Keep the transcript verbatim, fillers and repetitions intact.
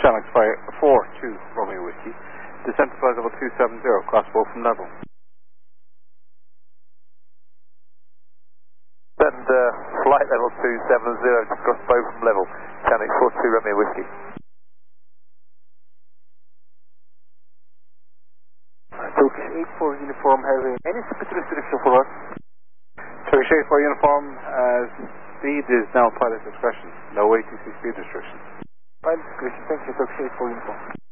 Channel Expire four two Romeo Whiskey. Descent to flight level two seven zero, crossbow from level. Send uh, flight level two seven zero to crossbow from level. Channel four two Romeo Whiskey. Turkish eight four uniform having any speed restriction for us? Turkish eight four uniform, uh, speed is now pilot discretion. No A T C speed restriction. Pilot discretion, thank you, Turkish eight four uniform.